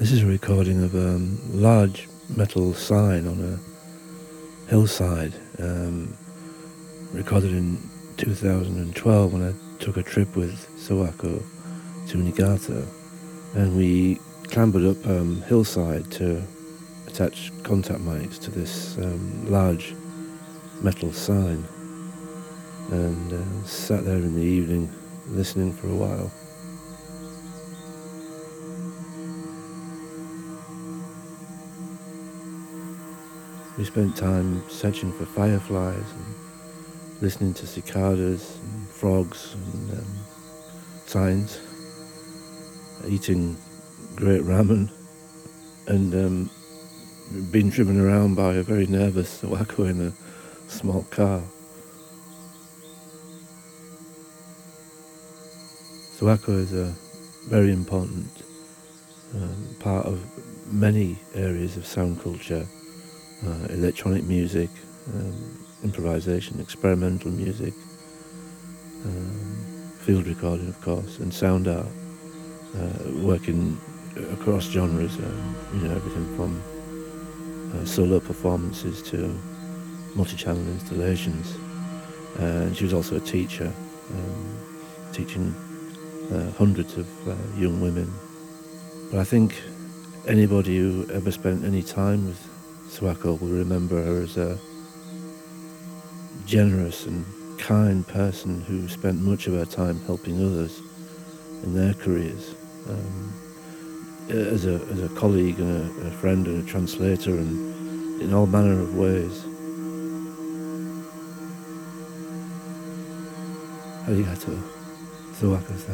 This is a recording of a large metal sign on a hillside, recorded in 2012 when I took a trip with Sawako to Niigata, and we clambered up hillside to attach contact mics to this large metal sign, and sat there in the evening listening for a while. We spent time searching for fireflies and listening to cicadas and frogs and signs, eating great ramen, and being driven around by a very nervous Sawako in a small car. Sawako is a very important part of many areas of sound culture. Electronic music, improvisation, experimental music, field recording, of course, and sound art, working across genres, everything from solo performances to multi-channel installations. And she was also a teacher, teaching hundreds of young women. But I think anybody who ever spent any time with Sawako will remember her as a generous and kind person who spent much of her time helping others in their careers, as a colleague and a friend and a translator, and in all manner of ways. Arigato, Sawako-san.